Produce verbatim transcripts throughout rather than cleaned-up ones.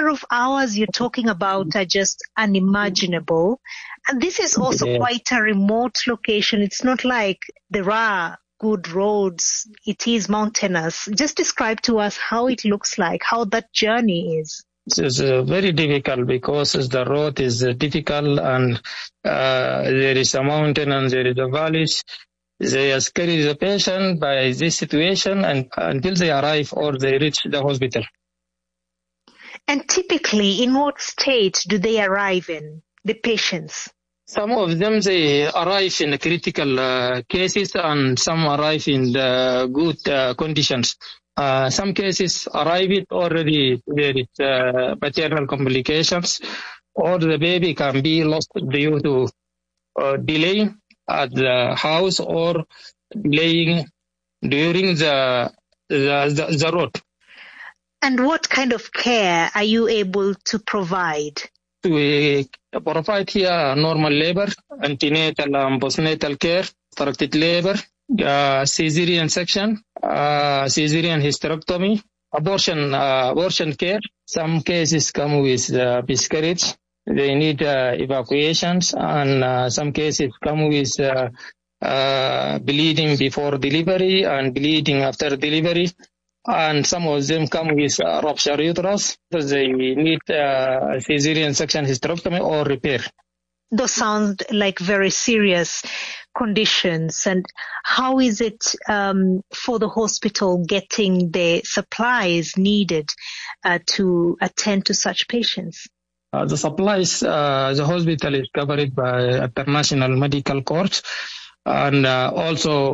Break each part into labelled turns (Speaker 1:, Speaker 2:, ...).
Speaker 1: number of hours you're talking about are just unimaginable. And this is also
Speaker 2: yeah.
Speaker 1: quite a remote location. It's not like there are good roads. It is mountainous. Just describe to us how it looks like, how that journey is.
Speaker 2: It's uh, very difficult because the road is uh, difficult and uh, there is a mountain and there is a valleys. They carry the patient by this situation and until they arrive or they reach the hospital.
Speaker 1: And typically, in what state do they arrive in, the patients?
Speaker 2: Some of them, they arrive in critical uh, cases and some arrive in the good uh, conditions. Uh, some cases arrive it already there is uh, maternal complications or the baby can be lost due to uh, delay at the house or delaying during the, the, the, the road.
Speaker 1: And what kind of care are you able to provide?
Speaker 2: We provide here normal labor, antenatal and postnatal care, structured labor, uh, cesarean section, uh, cesarean hysterectomy, abortion, uh, abortion care. Some cases come with uh, miscarriage. They need uh, evacuations, and uh, some cases come with uh, uh, bleeding before delivery and bleeding after delivery. And some of them come with uh, rupture uterus. They need uh, cesarean section hysterectomy or repair.
Speaker 1: Those sound like very serious conditions. And how is it um, for the hospital getting the supplies needed uh, to attend to such patients?
Speaker 2: Uh, the supplies, uh, the hospital is covered by International Medical Corps. And uh, also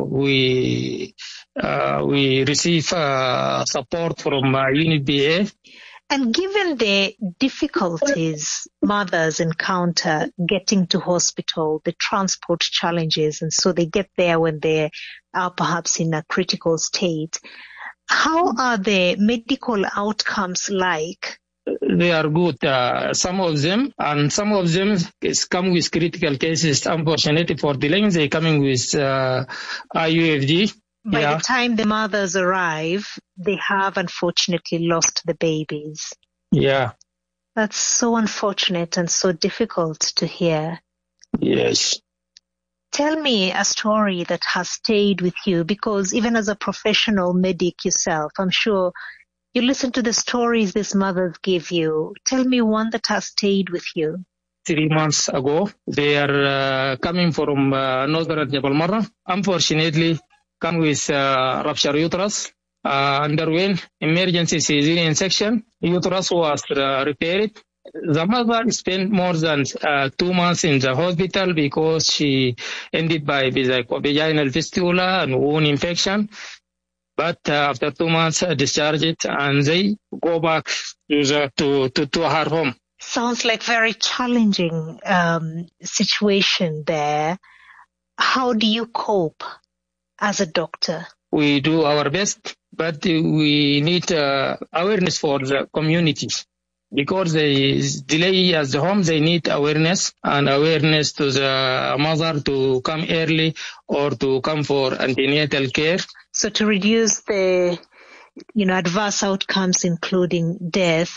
Speaker 2: we uh, we receive uh, support from uh, Unit B A.
Speaker 1: And given the difficulties mothers encounter getting to hospital, the transport challenges, and so they get there when they are perhaps in a critical state, how are the medical outcomes like?
Speaker 2: They are good, uh, some of them, and some of them is come with critical cases. Unfortunately for delaying, they coming with uh, I U F G.
Speaker 1: By
Speaker 2: yeah.
Speaker 1: the time the mothers arrive, they have unfortunately lost the babies.
Speaker 2: Yeah.
Speaker 1: That's so unfortunate and so difficult to hear.
Speaker 2: Yes.
Speaker 1: Tell me a story that has stayed with you, because even as a professional medic yourself, I'm sure you listen to the stories these mothers give you. Tell me one that has stayed with you.
Speaker 2: Three months ago, they are uh, coming from uh, northern Jabal Marra. Unfortunately, come with uh, rupture uterus. Uh, underwent emergency cesarean section. Uterus was uh, repaired. The mother spent more than uh, two months in the hospital because she ended by vaginal fistula and wound infection. But uh, after two months, uh, discharged and they go back to, the, to, to, to her home.
Speaker 1: Sounds like very challenging um, situation there. How do you cope as a doctor?
Speaker 2: We do our best, but we need uh, awareness for the community. Because they delay at the home, they need awareness and awareness to the mother to come early or to come for antenatal care.
Speaker 1: So to reduce the, you know, adverse outcomes, including death,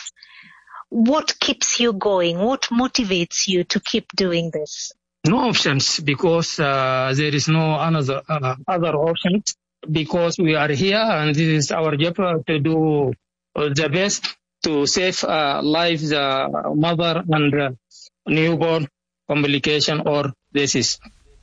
Speaker 1: what keeps you going? What motivates you to keep doing this?
Speaker 2: No options, because uh, there is no another uh, other options. Because we are here and this is our job uh, to do uh, the best to save uh, life, the mother and uh, newborn complication or disease.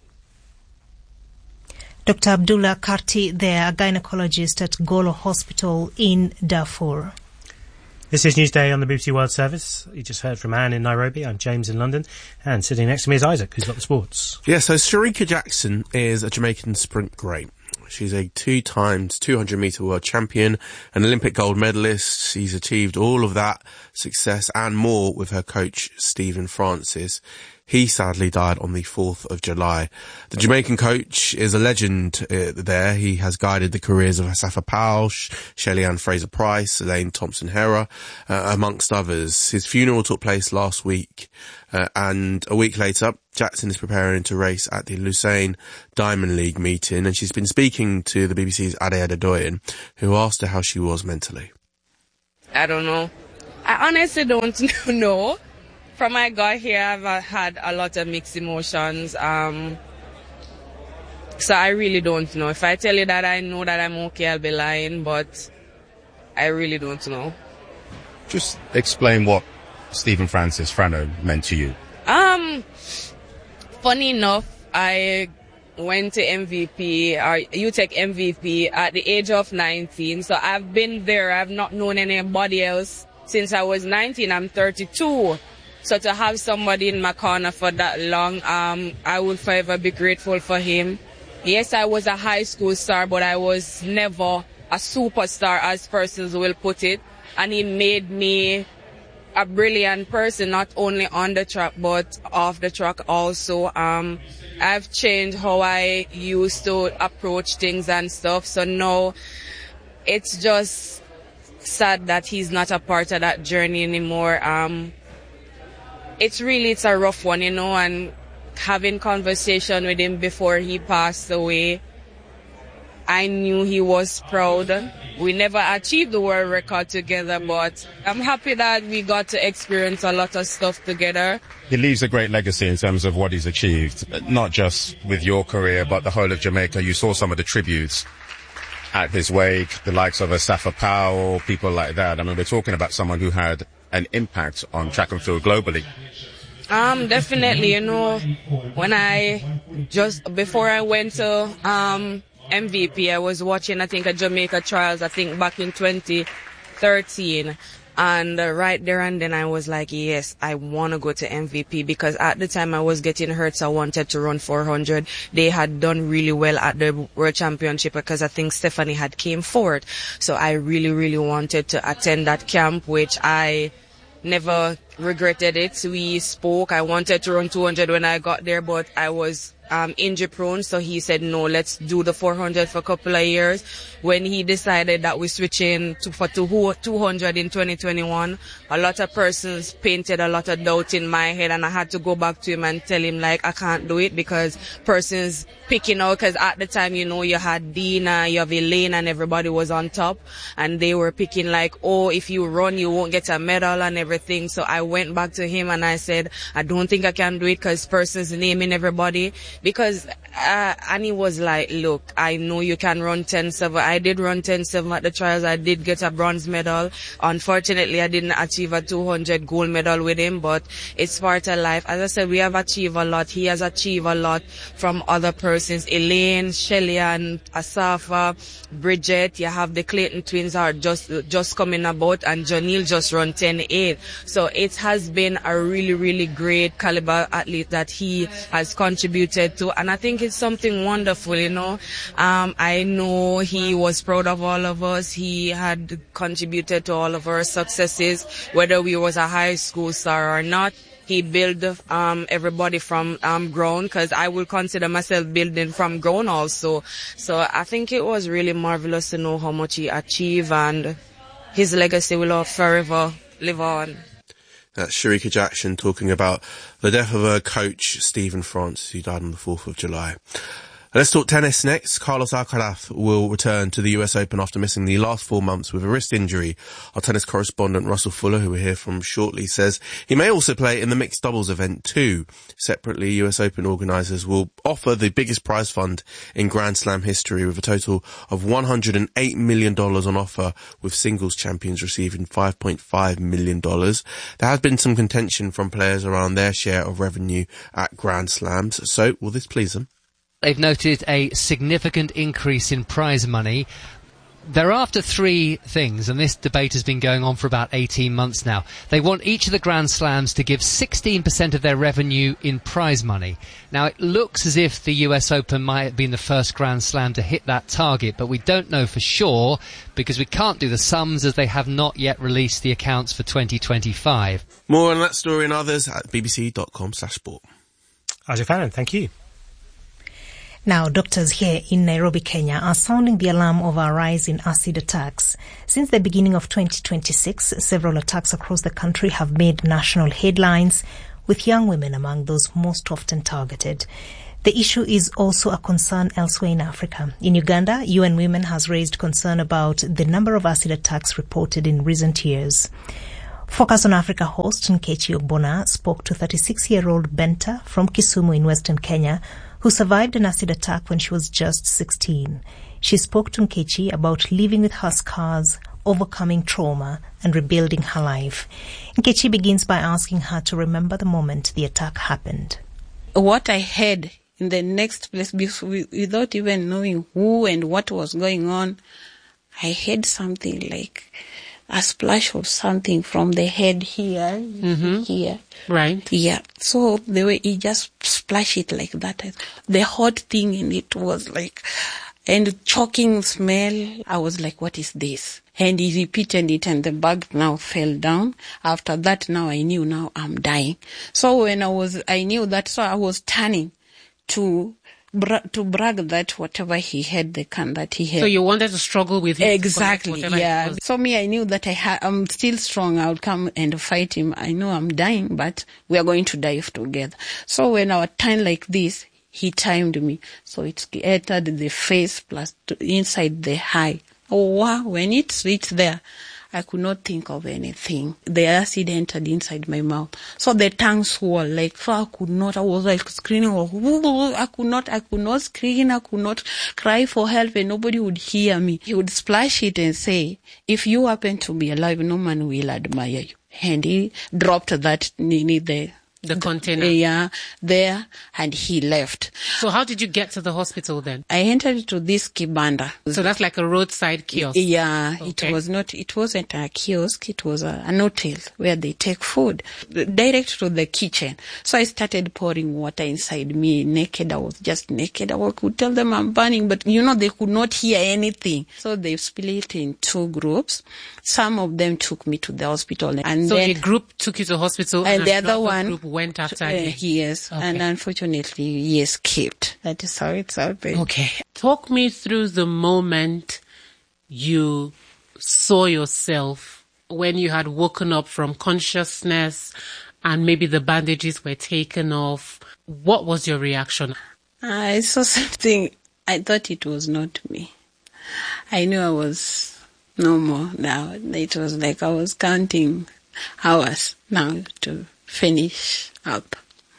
Speaker 1: Doctor Abdullah Karti there, a gynecologist at Golo Hospital in Darfur.
Speaker 3: This is Newsday on the B B C World Service. You just heard from Anne in Nairobi. I'm James in London. And sitting next to me is Isaac, who's got the sports.
Speaker 4: Yeah, so Shericka Jackson is a Jamaican sprint great. She's a two times two hundred metre world champion, an Olympic gold medalist. She's achieved all of that success and more with her coach, Stephen Francis. He sadly died on the fourth of July. The Jamaican coach is a legend uh, there. He has guided the careers of Asafa Powell, Shelly-Ann Fraser-Price, Elaine Thompson-Herah, uh, amongst others. His funeral took place last week, uh, and a week later, Jackson is preparing to race at the Lucerne Diamond League meeting, and she's been speaking to the B B C's Ade Adedoyin, who asked her how she was mentally.
Speaker 5: I don't know. I honestly don't know. From I got here, I've had a lot of mixed emotions. Um, so I really don't know. If I tell you that I know that I'm okay, I'll be lying, but I really don't know.
Speaker 6: Just explain what Stephen Francis Frano meant to you.
Speaker 5: Um, funny enough, I went to M V P, or U T E C M V P at the age of nineteen. So I've been there. I've not known anybody else since I was nineteen. I'm thirty-two. So to have somebody in my corner for that long, um, I will forever be grateful for him. Yes, I was a high school star, but I was never a superstar, as persons will put it. And he made me a brilliant person, not only on the track, but off the track also. Um, I've changed how I used to approach things and stuff. So now it's just sad that he's not a part of that journey anymore. Um, It's really, it's a rough one, you know, and having conversation with him before he passed away, I knew he was proud. We never achieved the world record together, but I'm happy that we got to experience a lot of stuff together.
Speaker 6: He leaves a great legacy in terms of what he's achieved, not just with your career, but the whole of Jamaica. You saw some of the tributes at his wake, the likes of Asafa Powell, people like that. I mean, we're talking about someone who had an impact on track and field globally.
Speaker 5: Um, definitely, you know, when I just, before I went to, um, M V P, I was watching, I think, a Jamaica trials, I think back in twenty thirteen. And uh, right there and then I was like, yes, I want to go to M V P, because at the time I was getting hurt, so I wanted to run four hundred. They had done really well at the World Championship because I think Stephanie had came forward. So I really, really wanted to attend that camp, which I never regretted it. We spoke. I wanted to run two hundred when I got there, but I was um, injury prone. So he said, no, let's do the four hundred for a couple of years. When he decided that we're switching to, for two hundred in twenty twenty-one, a lot of persons painted a lot of doubt in my head, and I had to go back to him and tell him, like, I can't do it, because persons picking out, because at the time, you know, you had Dina, you have Elaine, and everybody was on top, and they were picking like, oh, if you run, you won't get a medal and everything. So I went back to him and I said, I don't think I can do it, because persons naming everybody, because uh, and he was like, look, I know you can run ten seven. I did run ten seven at the trials. I did get a bronze medal. Unfortunately, I didn't achieve a two hundred gold medal with him, but it's part of life. As I said, we have achieved a lot. He has achieved a lot from other persons. Elaine, Shelly and Asafa, Bridget, you have the Clayton twins are just just coming about, and Janelle just run ten eight. So it has been a really, really great caliber athlete that he has contributed to, and I think it's something wonderful, you know. Um, I know he was proud of all of us. He had contributed to all of our successes, whether we was a high school star or not. He built um, everybody from um, ground, because I will consider myself building from ground also. So I think it was really marvelous to know how much he achieved, and his legacy will forever live on.
Speaker 4: That's Sharika Jackson talking about the death of her coach, Stephen Francis, who died on the fourth of July. Let's talk tennis next. Carlos Alcaraz will return to the U S Open after missing the last four months with a wrist injury. Our tennis correspondent Russell Fuller, who we'll hear from shortly, says he may also play in the mixed doubles event too. Separately, U S Open organisers will offer the biggest prize fund in Grand Slam history, with a total of one hundred eight million dollars on offer, with singles champions receiving five point five million dollars. There has been some contention from players around their share of revenue at Grand Slams. So, will this please them?
Speaker 7: They've noted a significant increase in prize money. They're after three things, and this debate has been going on for about eighteen months now. They want each of the Grand Slams to give sixteen percent of their revenue in prize money. Now, it looks as if the U S Open might have been the first Grand Slam to hit that target, but we don't know for sure, because we can't do the sums, as they have not yet released the accounts for twenty twenty-five.
Speaker 4: More on that story and others at bbc.com slash sport.
Speaker 3: Isaac Fannin, thank you.
Speaker 8: Now, doctors here in Nairobi, Kenya are sounding the alarm of a rise in acid attacks. Since the beginning of twenty twenty-six, several attacks across the country have made national headlines, with young women among those most often targeted. The issue is also a concern elsewhere in Africa. In Uganda, U N Women has raised concern about the number of acid attacks reported in recent years. Focus on Africa host Nkechi Ogbonna spoke to thirty-six-year-old Benta from Kisumu in Western Kenya, who survived an acid attack when she was just sixteen. She spoke to Nkechi about living with her scars, overcoming trauma, and rebuilding her life. Nkechi begins by asking her to remember the moment the attack happened.
Speaker 9: What I had in the next place, without even knowing who and what was going on, I had something like a splash of something from the head here, mm-hmm. here.
Speaker 10: Right.
Speaker 9: Yeah. So the way he just splashed it like that, the hot thing in it was like, and choking smell. I was like, what is this? And he repeated it and the bag now fell down. After that, now I knew now I'm dying. So when I was, I knew that, so I was turning to Bra- to brag that whatever he had, the can that he had.
Speaker 10: So you wanted to struggle with him?
Speaker 9: Exactly, yeah. So me, I knew that I ha- I'm still strong. I would come and fight him. I know I'm dying, but we are going to die together. So when I was turned like this, he timed me. So it entered the face plus inside the eye. Oh, wow. When it reached there, I could not think of anything. The acid entered inside my mouth. So the tongue swelled, like, so I could not, I was like screaming, I could not, I could not scream, I could not cry for help, and nobody would hear me. He would splash it and say, if you happen to be alive, no man will admire you. And he dropped that in the
Speaker 10: The container.
Speaker 9: Yeah, there, and he left.
Speaker 10: So how did you get to the hospital then?
Speaker 9: I entered to this kibanda.
Speaker 10: So that's like a roadside kiosk?
Speaker 9: Yeah,
Speaker 10: okay.
Speaker 9: it was not, it wasn't a kiosk, it was a, an hotel where they take food direct to the kitchen. So I started pouring water inside me, naked. I was just naked. I could tell them I'm burning, but you know, they could not hear anything. So they split in two groups. Some of them took me to the hospital. And
Speaker 10: so
Speaker 9: then
Speaker 10: a group took you to the hospital
Speaker 9: and,
Speaker 10: and
Speaker 9: the other one
Speaker 10: group went after
Speaker 9: uh,
Speaker 10: you?
Speaker 9: Yes, okay. And unfortunately he escaped. That is how it's happened.
Speaker 10: Okay. Talk me through the moment you saw yourself when you had woken up from consciousness and maybe the bandages were taken off. What was your reaction?
Speaker 9: I saw something. I thought it was not me. I knew I was no more now. It was like I was counting hours now to finish up.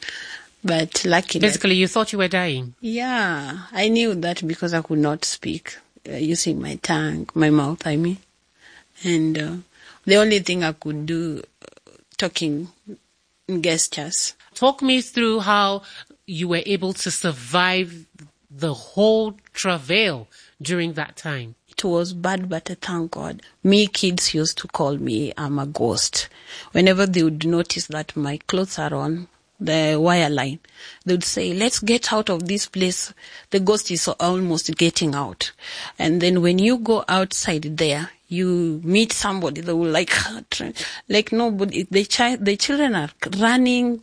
Speaker 9: But luckily...
Speaker 10: Basically, you thought you were dying?
Speaker 9: Yeah. I knew that because I could not speak, uh, using my tongue, my mouth, I mean. And uh, the only thing I could do, uh, talking gestures.
Speaker 10: Talk me through how you were able to survive the whole travail during that time.
Speaker 9: It was bad, but I thank God. Me, kids used to call me, I'm a ghost. Whenever they would notice that my clothes are on the wire line, they would say, let's get out of this place. The ghost is almost getting out. And then when you go outside there, you meet somebody that will like, like nobody, the child, the children are running,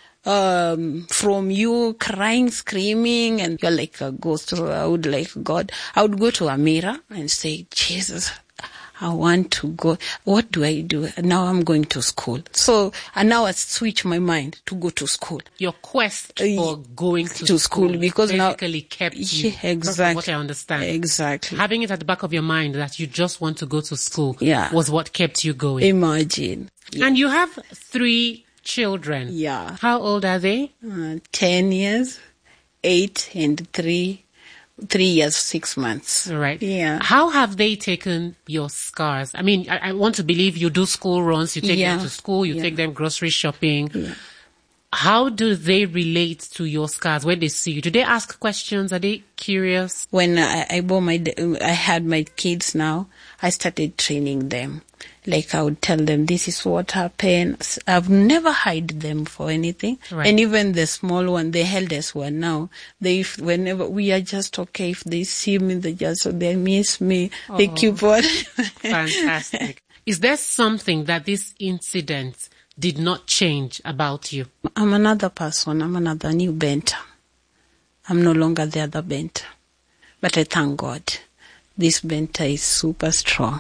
Speaker 9: Um, from you, crying, screaming, and you're like a ghost. So I would like God. I would go to a mirror and say, Jesus, I want to go. What do I do? Now I'm going to school. So, and now I switch my mind to go to school.
Speaker 10: Your quest for going to,
Speaker 9: to
Speaker 10: school,
Speaker 9: school because
Speaker 10: basically
Speaker 9: now,
Speaker 10: kept you.
Speaker 9: Yeah, exactly.
Speaker 10: What I understand.
Speaker 9: Exactly.
Speaker 10: Having it at the back of your mind that you just want to go to school
Speaker 9: yeah.
Speaker 10: was what kept you going.
Speaker 9: Imagine. Yeah.
Speaker 10: And you have three children.
Speaker 9: Yeah.
Speaker 10: How old are they?
Speaker 9: Uh, ten years, eight, and three, three years, six months.
Speaker 10: Right.
Speaker 9: Yeah.
Speaker 10: How have they taken your scars? I mean, I, I want to believe you do school runs, you take
Speaker 9: yeah.
Speaker 10: them to school, you
Speaker 9: yeah.
Speaker 10: take them grocery shopping.
Speaker 9: Yeah.
Speaker 10: How do they relate to your scars when they see you? Do they ask questions? Are they curious?
Speaker 9: When I, I bought my, I had my kids now, I started training them. Like I would tell them, this is what happened. I've never hide them for anything.
Speaker 10: Right.
Speaker 9: And even the small one, the eldest one now, they, whenever we are just okay, if they see me, they just, so they miss me. Oh, they keep on.
Speaker 10: Fantastic. Is there something that this incident did not change about you?
Speaker 9: I'm another person. I'm another new Benta. I'm no longer the other Benta. But I thank God. This Benta is super strong.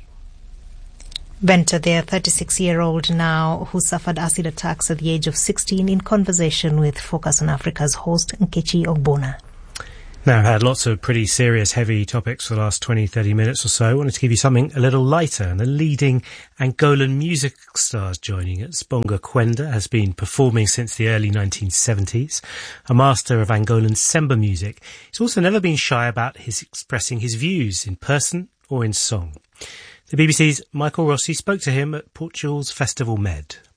Speaker 8: Benta, the thirty-six-year-old now who suffered acid attacks at the age of sixteen, in conversation with Focus on Africa's host, Nkechi Ogbonna.
Speaker 3: Now, I've had lots of pretty serious, heavy topics for the last twenty, thirty minutes or so. I wanted to give you something a little lighter, and the leading Angolan music stars joining us. Bonga Quenda has been performing since the early nineteen seventies, a master of Angolan semba music. He's also never been shy about his expressing his views in person or in song. The B B C's Michael Rossi spoke to him at Portugal's Festival Med.